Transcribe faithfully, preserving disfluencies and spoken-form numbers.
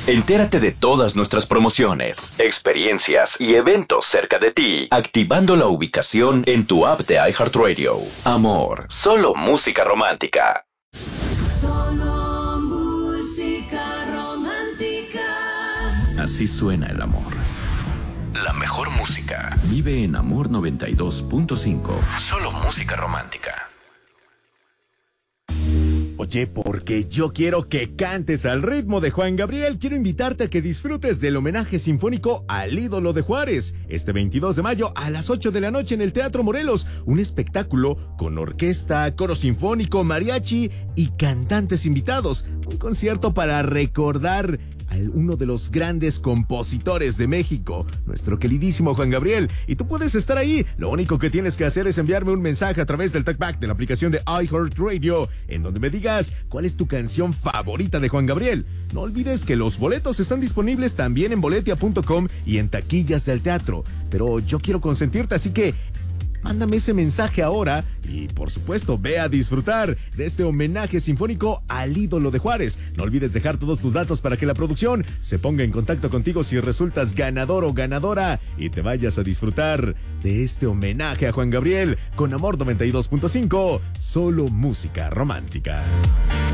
Entérate de todas nuestras promociones, experiencias y eventos cerca de ti, activando la ubicación en tu app de iHeartRadio. Amor, solo música romántica. Solo música romántica. Así suena el amor. La mejor música vive en Amor noventa y dos punto cinco. Solo música romántica. Oye, porque yo quiero que cantes al ritmo de Juan Gabriel, quiero invitarte a que disfrutes del homenaje sinfónico al ídolo de Juárez, este veintidós de mayo a las ocho de la noche en el Teatro Morelos, un espectáculo con orquesta, coro sinfónico, mariachi y cantantes invitados, un concierto para recordar a uno de los grandes compositores de México, nuestro queridísimo Juan Gabriel, y tú puedes estar ahí. Lo único que tienes que hacer es enviarme un mensaje a través del TalkBack de la aplicación de iHeartRadio, en donde me digas cuál es tu canción favorita de Juan Gabriel. No olvides que los boletos están disponibles también en boletia punto com y en taquillas del teatro, pero yo quiero consentirte, así que mándame ese mensaje ahora y, por supuesto, ve a disfrutar de este homenaje sinfónico al ídolo de Juárez. No olvides dejar todos tus datos para que la producción se ponga en contacto contigo si resultas ganador o ganadora y te vayas a disfrutar de este homenaje a Juan Gabriel con Amor noventa y dos punto cinco, solo música romántica.